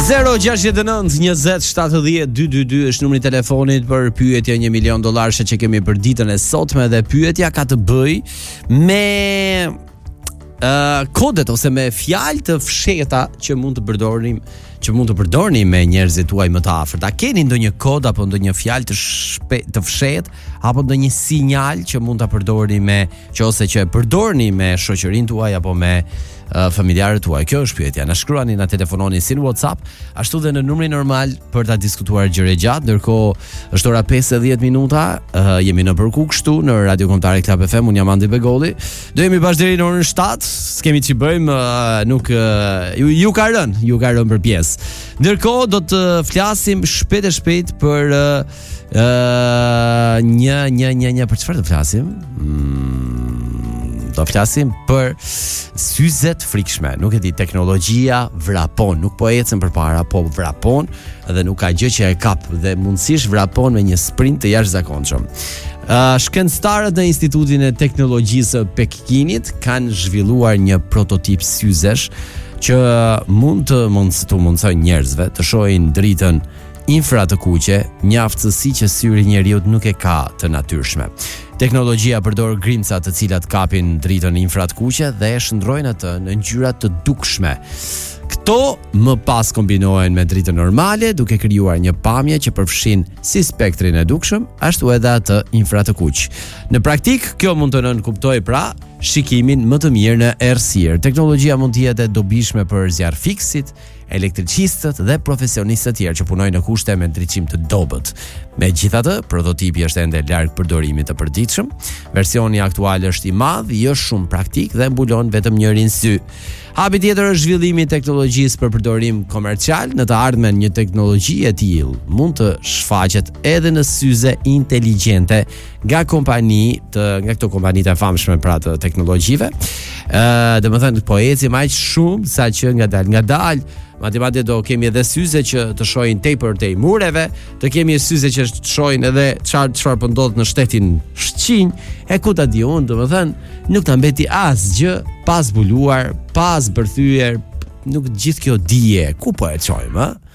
06920702222 është numri i telefonit për pyetje $1 milion që kemi për ditën e sotme dhe pyetja ka të bëj me kodet ose me fjalë të fshehta që mund të përdorni me njerëzit tuaj më të afërt. A keni ndonjë kod apo ndonjë fjalë të fshehtë apo ndonjë sinjal që mund ta përdorni ose që e përdorni me shoqërinë tuaj apo me familjarët tuaj? Kjo është pyetja. Na shkruani, na telefononi si në WhatsApp, ashtu dhe në numrin normal për ta diskutuar gjëra gjatë. Ndërkohë është ora 50 minuta, jemi në përku kështu në Radio Kombëtare Club FM. Unë jam Andi Begolli. Do jemi bashkë deri në orën 7. S'kemi ç'i bëjmë, nuk ju ka rënë për pjesë. Ndërkohë do të flasim shpejt për një për çfarë do flasim? Do flasim për syzet frikshme. Nuk e di, teknologjia vrapon, nuk po ecën përpara, po vrapon dhe nuk ka gjë që e kap dhe mundësisht vrapon me një sprint të jashtëzakonshëm. Shkencëtarët në Institutin e Teknologjisë Pekinit kanë zhvilluar një prototip syzesh që mund të mundsojnë njerëzve të shohin dritën infra të kuqe, një aftësi që syri njeriut nuk e ka të natyrshme. Teknologjia përdor grimca të cilat kapin dritën infra të kuqe dhe e shndrojnë atë në ngjyra të dukshme. Këto më pas kombinohen me dritën normale, duke krijuar një pamje që përfshin si spektrin e dukshëm, ashtu edhe atë infra të kuq. Në praktik, kjo mund të nënkuptojë pra shikimin më të mirë në errësirë. Teknologjia mund të jetë dobishme për zjarrfiksit, elektricistët dhe profesionistët tjerë që punojnë në kushte me ndriçim të dobët. Megjithatë, prototipi është ende larg përdorimit të përditshëm. Versioni aktual është i madh, jo shumë praktik dhe mbulon vetëm njërin sy. Hapi tjetër është zhvillimi i teknologjisë për përdorim komercial. Në të ardhmen një teknologji e tillë mund të shfaqet edhe në syze inteligjente nga këto kompani të famshme pra të teknologjive. Domethënë po ecim aq shumë sa që ngadalë madje do kemi edhe syze që të shohin tepër te mureve, të kemi syze që të shohin edhe çfarë po ndodh në shtetin Shqinj, e ku ta di unë, domethënë nuk ta mbeti asgjë pa zbuluar, pa zbërthyer, nuk gjithë kjo dije, ku po e çojmë,